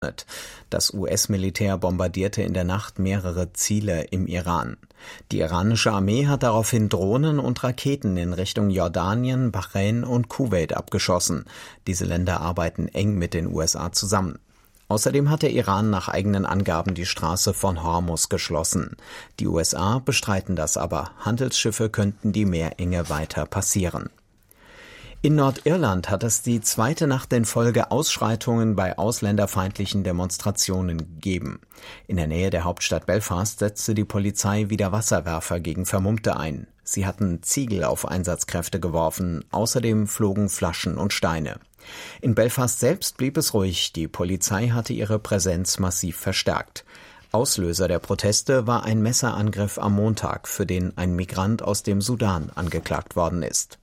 Das US-Militär bombardierte in der Nacht mehrere Ziele im Iran. Die iranische Armee hat daraufhin Drohnen und Raketen in Richtung Jordanien, Bahrain und Kuwait abgeschossen. Diese Länder arbeiten eng mit den USA zusammen. Außerdem hat der Iran nach eigenen Angaben die Straße von Hormuz geschlossen. Die USA bestreiten das aber. Handelsschiffe könnten die Meerenge weiter passieren. In Nordirland hat es die zweite Nacht in Folge Ausschreitungen bei ausländerfeindlichen Demonstrationen gegeben. In der Nähe der Hauptstadt Belfast setzte die Polizei wieder Wasserwerfer gegen Vermummte ein. Sie hatten Ziegel auf Einsatzkräfte geworfen, außerdem flogen Flaschen und Steine. In Belfast selbst blieb es ruhig, die Polizei hatte ihre Präsenz massiv verstärkt. Auslöser der Proteste war ein Messerangriff am Montag, für den ein Migrant aus dem Sudan angeklagt worden ist.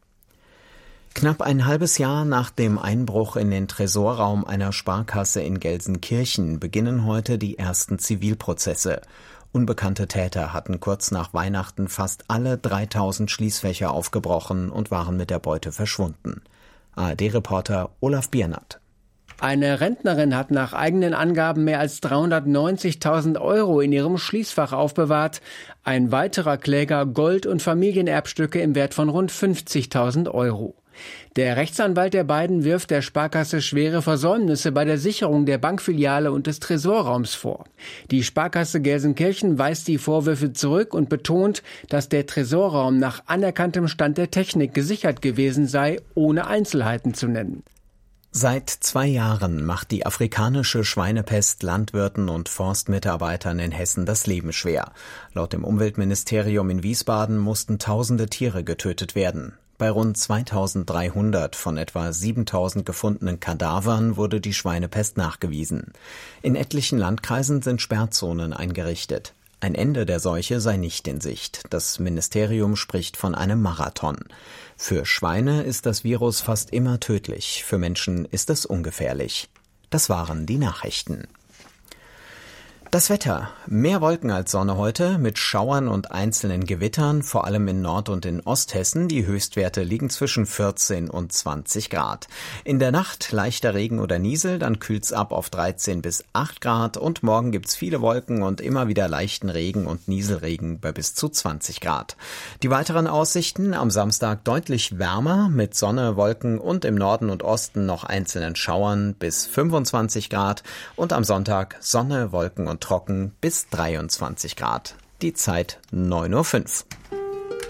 Knapp ein halbes Jahr nach dem Einbruch in den Tresorraum einer Sparkasse in Gelsenkirchen beginnen heute die ersten Zivilprozesse. Unbekannte Täter hatten kurz nach Weihnachten fast alle 3000 Schließfächer aufgebrochen und waren mit der Beute verschwunden. ARD-Reporter Olaf Biernat. Eine Rentnerin hat nach eigenen Angaben mehr als 390.000 Euro in ihrem Schließfach aufbewahrt. Ein weiterer Kläger Gold- und Familienerbstücke im Wert von rund 50.000 Euro. Der Rechtsanwalt der beiden wirft der Sparkasse schwere Versäumnisse bei der Sicherung der Bankfiliale und des Tresorraums vor. Die Sparkasse Gelsenkirchen weist die Vorwürfe zurück und betont, dass der Tresorraum nach anerkanntem Stand der Technik gesichert gewesen sei, ohne Einzelheiten zu nennen. Seit 2 Jahren macht die afrikanische Schweinepest Landwirten und Forstmitarbeitern in Hessen das Leben schwer. Laut dem Umweltministerium in Wiesbaden mussten tausende Tiere getötet werden. Bei rund 2300 von etwa 7000 gefundenen Kadavern wurde die Schweinepest nachgewiesen. In etlichen Landkreisen sind Sperrzonen eingerichtet. Ein Ende der Seuche sei nicht in Sicht. Das Ministerium spricht von einem Marathon. Für Schweine ist das Virus fast immer tödlich, für Menschen ist es ungefährlich. Das waren die Nachrichten. Das Wetter. Mehr Wolken als Sonne heute, mit Schauern und einzelnen Gewittern, vor allem in Nord- und in Osthessen. Die Höchstwerte liegen zwischen 14 und 20 Grad. In der Nacht leichter Regen oder Niesel, dann kühlt's ab auf 13 bis 8 Grad. Und morgen gibt's viele Wolken und immer wieder leichten Regen und Nieselregen bei bis zu 20 Grad. Die weiteren Aussichten: am Samstag deutlich wärmer, mit Sonne, Wolken und im Norden und Osten noch einzelnen Schauern bis 25 Grad. Und am Sonntag Sonne, Wolken und trocken bis 23 Grad. Die Zeit 9:05 Uhr.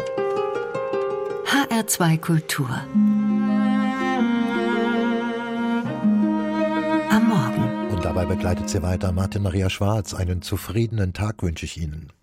HR2 Kultur. Am Morgen. Und dabei begleitet sie weiter Martin Maria Schwarz. Einen zufriedenen Tag wünsche ich Ihnen.